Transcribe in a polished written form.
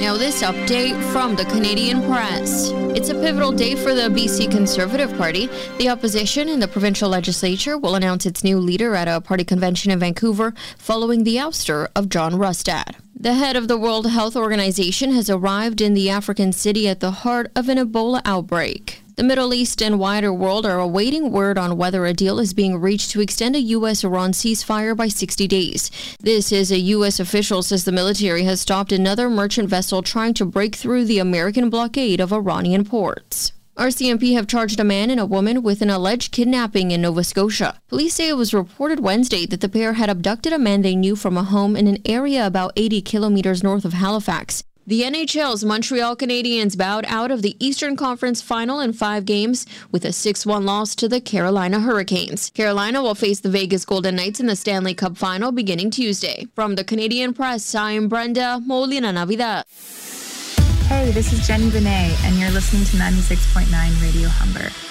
Now this update from the Canadian Press. It's a pivotal day for the BC Conservative Party. The opposition in the provincial legislature will announce its new leader at a party convention in Vancouver following the ouster of John Rustad. The head of the World Health Organization has arrived in the African city at the heart of an Ebola outbreak. The Middle East and wider world are awaiting word on whether a deal is being reached to extend a U.S.-Iran ceasefire by 60 days. This is a U.S. official says the military has stopped another merchant vessel trying to break through the American blockade of Iranian ports. RCMP have charged a man and a woman with an alleged kidnapping in Nova Scotia. Police say it was reported Wednesday that the pair had abducted a man they knew from a home in an area about 80 kilometers north of Halifax. The NHL's Montreal Canadiens bowed out of the Eastern Conference Final in 5 games with a 6-1 loss to the Carolina Hurricanes. Carolina will face the Vegas Golden Knights in the Stanley Cup Final beginning Tuesday. From the Canadian Press, I'm Brenda Molina Navidad. Hey, this is Jenny Benet, and you're listening to 96.9 Radio Humber.